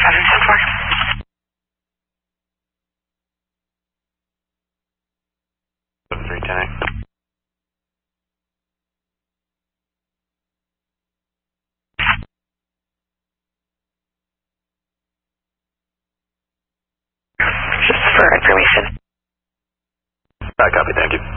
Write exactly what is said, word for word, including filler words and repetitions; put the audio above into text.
seven ten four. three ten eight. Just for information. Back copy, thank you.